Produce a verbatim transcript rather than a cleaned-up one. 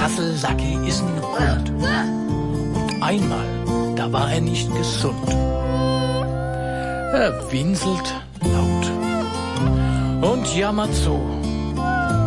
Hassel Lucky ist ein Hund. Und einmal, da war er nicht gesund. Er winselt laut und jammert so.